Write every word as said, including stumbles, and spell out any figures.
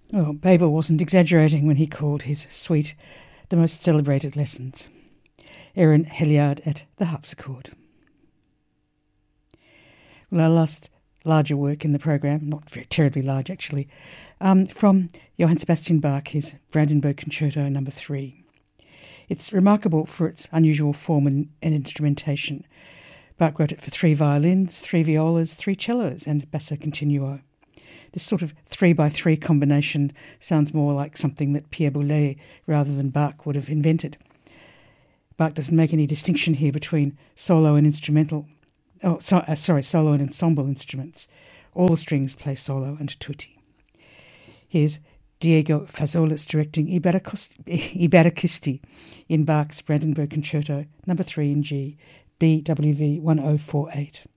Well, Babel wasn't exaggerating when he called his suite the most celebrated lessons. Aaron Hilliard at the harpsichord. Well, our last larger work in the program, not very terribly large actually, um, from Johann Sebastian Bach, his Brandenburg Concerto number three. It's remarkable for its unusual form and, and instrumentation. Bach wrote it for three violins, three violas, three cellos, and basso continuo. This sort of three-by-three combination sounds more like something that Pierre Boulez rather than Bach would have invented. Bach doesn't make any distinction here between solo and instrumental. Oh, so, uh, sorry, solo and ensemble instruments. All the strings play solo and tutti. Here's Diego Fazolas directing Iberacisti in Bach's Brandenburg Concerto number three in G, B W V one oh four eight.